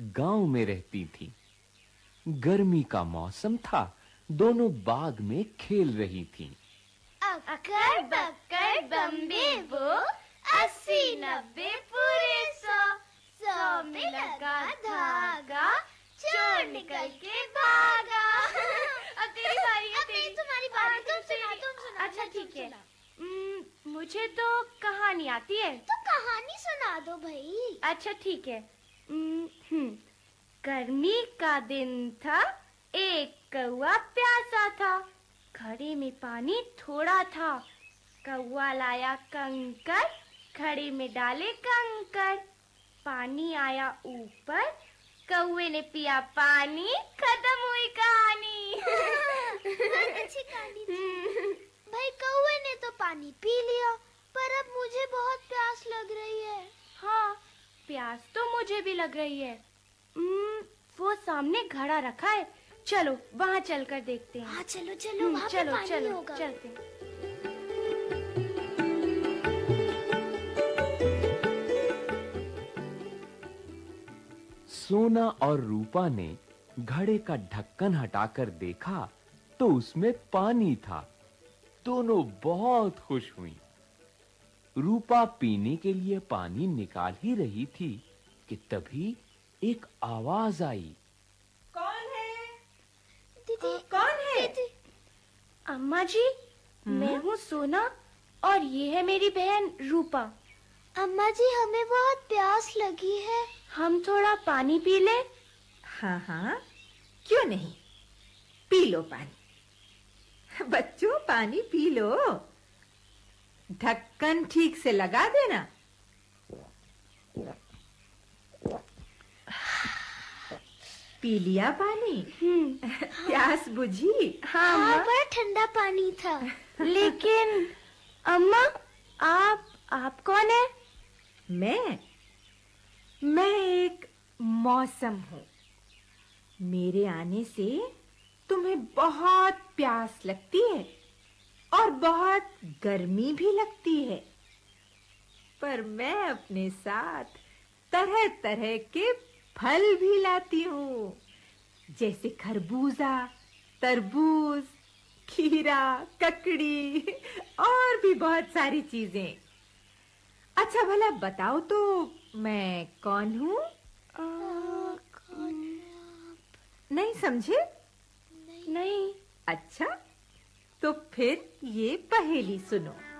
गांव में रहती थीं। गर्मी का मौसम था। दोनों बाग में खेल रही थीं। अक्कर बक्कर बम्बे वो 80-90 पूरे 100 में लगा धागा चोर निकल के भागा। अब तेरी बारी है। तेरी तुम्हारी बारी। तुम सुना। अच्छा ठीक है। मुझे तो कहानी आती है। तो कहानी सुना दो भाई। अच्छा ठीक है। गर्मी का दिन था, एक कौवा प्यासा था, घड़े में पानी थोड़ा था। कौवा लाया कंकर, घड़े में डाले कंकर, पानी आया ऊपर, कौवे ने पिया पानी, खत्म हुई कहानी। अच्छी कहानी थी। भाई कौवे ने तो पानी पी लिया, पर अब मुझे बहुत प्यास लग रही है। हाँ, प्यास तो मुझे भी लग रही है। वो सामने घड़ा रखा है, चलो वहाँ चलकर देखते हैं। हाँ चलो वहाँ पे पानी होगा। चलते हैं। सोना और रूपा ने घड़े का ढक्कन हटाकर देखा तो उसमें पानी था। दोनों बहुत खुश हुईं। रूपा पीने के लिए पानी निकाल ही रही थी कि तभी एक आवाज आई। कौन है? दीदी। कौन है? दीदी। अम्मा जी, मैं हूँ सोना और ये है मेरी बहन रूपा। अम्मा जी, हमें बहुत प्यास लगी है। हम थोड़ा पानी पी ले? हाँ, क्यों नहीं, पी लो पानी। बच्चों पानी पी लो, ढक्कन ठीक से लगा देना। पी लिया पानी? प्यास बुझी? हाँ, बड़ा ठंडा पानी था। लेकिन अम्मा, आप कौन है? मैं एक मौसम हूँ। मेरे आने से तुम्हें बहुत प्यास लगती है और बहुत गर्मी भी लगती है, पर मैं अपने साथ तरह-तरह के फल भी लाती हूँ, जैसे खरबूजा, तरबूज, खीरा, ककड़ी और भी बहुत सारी चीजें। अच्छा भला बताओ तो मैं कौन हूँ? कौन है आप? नहीं समझे? नहीं। अच्छा, तो फिर ये पहेली सुनो।